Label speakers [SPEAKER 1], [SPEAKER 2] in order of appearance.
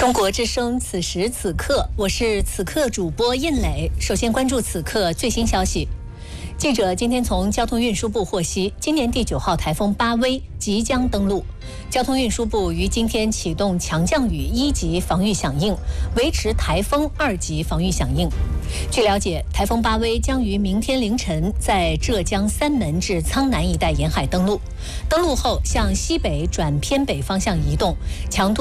[SPEAKER 1] 中国之声，此时此刻，我是此刻主播印磊。首先关注此刻最新消息。记者今天从交通运输部获悉，今年第9号台风巴威即将登陆。交通运输部于今天启动强降雨1级防御响应，维持台风2级防御响应。据了解，台风巴威将于明天凌晨在浙江三门至苍南一带沿海登陆。登陆后向西北转偏北方向移动，强度